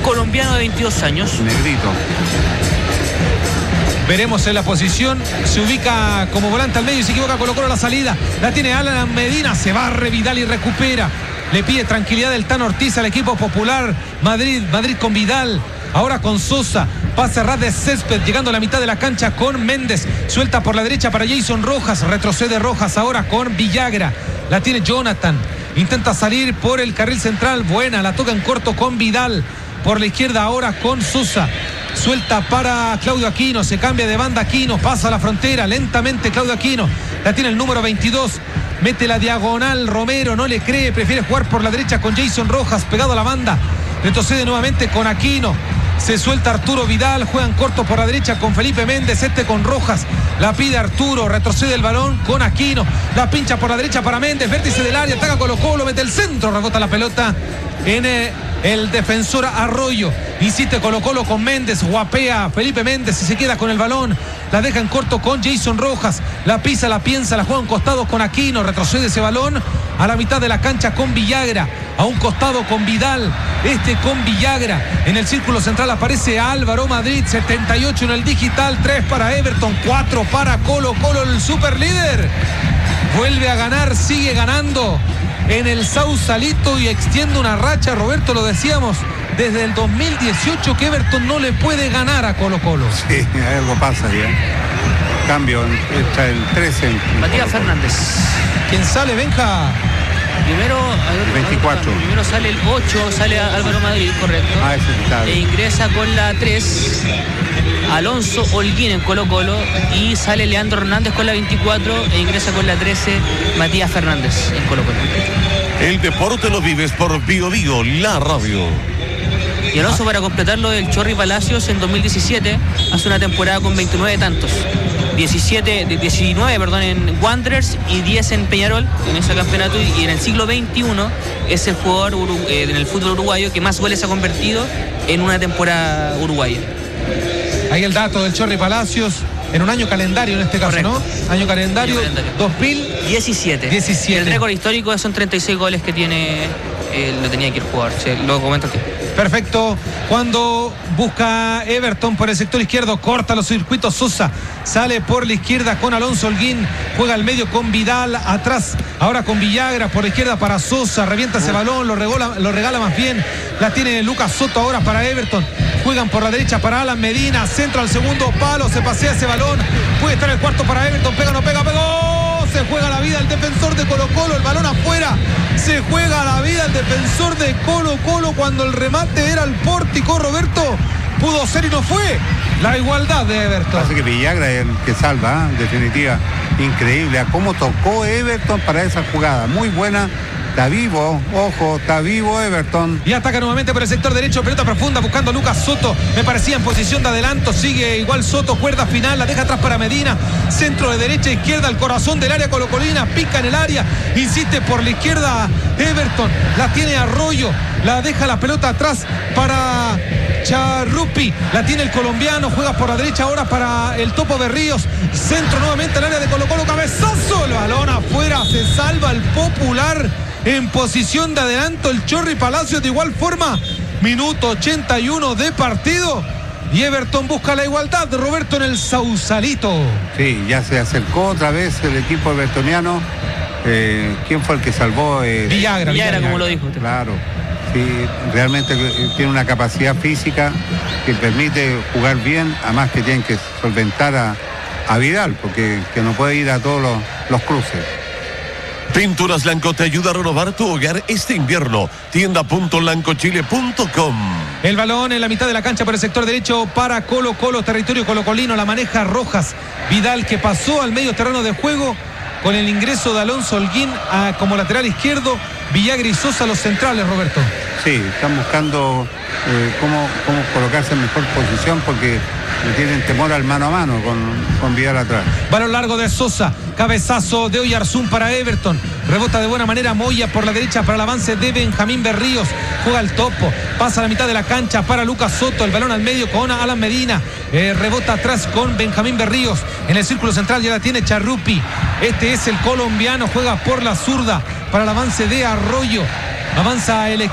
colombiano de 22 años. Negrito. Veremos en la posición. Se ubica como volante al medio y se equivoca Colo Colo a la salida. La tiene Alan Medina. Se barre Vidal y recupera. Le pide tranquilidad el Tano Ortiz al equipo popular. Madrid con Vidal. Ahora con Sosa. Pase ras de césped. Llegando a la mitad de la cancha con Méndez. Suelta por la derecha para Jason Rojas. Retrocede Rojas ahora con Villagra. La tiene Jonathan. Intenta salir por el carril central. Buena. La toca en corto con Vidal. Por la izquierda ahora con Sosa. Suelta para Claudio Aquino, se cambia de banda Aquino, pasa a la frontera lentamente Claudio Aquino, la tiene el número 22, mete la diagonal Romero, no le cree, prefiere jugar por la derecha con Jason Rojas, pegado a la banda, retrocede nuevamente con Aquino, se suelta Arturo Vidal, juegan corto por la derecha con Felipe Méndez, con Rojas, la pide Arturo, retrocede el balón con Aquino, la pincha por la derecha para Méndez, vértice del área, ataca Colo Colo, mete el centro, rebota la pelota en el defensor Arroyo, insiste Colo Colo con Méndez, guapea Felipe Méndez y se queda con el balón, la deja en corto con Jason Rojas, la pisa, la piensa, la juega a un costado con Aquino, retrocede ese balón a la mitad de la cancha con Villagra, a un costado con Vidal, con Villagra, en el círculo central aparece Álvaro Madrid, 78 en el digital, 3 para Everton, 4 para Colo Colo, el superlíder, vuelve a ganar, sigue ganando en el Sausalito y extiende una racha, Roberto, lo decíamos, desde el 2018 que Everton no le puede ganar a Colo Colo. Sí, algo pasa ya. Cambio, está el 13. Matías Fernández. ¿Quién sale, Benja? Primero, 24. Primero sale el 8, sale Álvaro Madrid, correcto. Ese está bien. E ingresa con la 3 Alonso Holguín en Colo Colo y sale Leandro Hernández con la 24 e ingresa con la 13 Matías Fernández en Colo Colo. El deporte lo vives por Bio Bio, la radio. Y Alonso, para completarlo, del Chorri Palacios en 2017 hace una temporada con 29 tantos. 19 en Wanderers y 10 en Peñarol en ese campeonato, y en el siglo XXI es el jugador en el fútbol uruguayo que más goles ha convertido en una temporada uruguaya. Ahí el dato del Chorri Palacios en un año calendario en este caso. Correcto. ¿No? Año calendario 2017. Y el récord histórico son 36 goles que tiene, lo tenía que ir jugar, lo comento aquí. Perfecto. Cuando busca Everton por el sector izquierdo, corta los circuitos Sosa, sale por la izquierda con Alonso Holguín, juega al medio con Vidal, atrás ahora con Villagra, por la izquierda para Sosa, revienta ese balón, lo regala más bien, la tiene Lucas Soto ahora para Everton, juegan por la derecha para Alan Medina, centro al segundo palo, se pasea ese balón, puede estar el cuarto para Everton, pega, no pega, pegó, se juega la vida el defensor de Colo Colo, el balón afuera, se juega la vida el defensor de Colo Colo cuando el remate era al pórtico, Roberto, pudo ser y no fue. La igualdad de Everton. Parece que Villagra es el que salva, en definitiva. Increíble a cómo tocó Everton para esa jugada. Muy buena. Está vivo, ojo, está vivo Everton. Y ataca nuevamente por el sector derecho, pelota profunda buscando a Lucas Soto. Me parecía en posición de adelanto, sigue igual Soto, cuerda final, la deja atrás para Medina. Centro de derecha a izquierda, al corazón del área colocolina, pica en el área, insiste por la izquierda Everton, la tiene Arroyo, la deja la pelota atrás para Charrupi, la tiene el colombiano, juega por la derecha ahora para el Topo Berríos, centro nuevamente al área de Colo Colo, cabezazo, el balón afuera, se salva el popular en posición de adelanto el Chorri Palacios de igual forma, minuto 81 de partido y Everton busca la igualdad, Roberto, en el Sausalito. Sí, ya se acercó otra vez el equipo evertoniano. ¿Quién fue el que salvó? Villagra, como lo dijo usted. Claro. Sí, realmente tiene una capacidad física que permite jugar bien, además que tienen que solventar a Vidal, porque que no puede ir a todos los cruces. Pinturas Blanco te ayuda a renovar tu hogar este invierno. Tienda.lancochile.com. El balón en la mitad de la cancha por el sector derecho para Colo Colo, territorio colocolino, la maneja Rojas. Vidal, que pasó al medio terreno de juego con el ingreso de Alonso Holguín como lateral izquierdo, Villagra y Sosa los centrales, Roberto. Sí, están buscando cómo colocarse en mejor posición porque le tienen temor al mano a mano con Vidal atrás. Balón largo de Sosa, cabezazo de Oyarzún para Everton, rebota de buena manera Moya por la derecha para el avance de Benjamín Berríos, juega el Topo, pasa a la mitad de la cancha para Lucas Soto, el balón al medio con Alan Medina, rebota atrás con Benjamín Berríos, en el círculo central ya la tiene Charrupi, este es el colombiano, juega por la zurda para el avance de Arroyo, avanza el equipo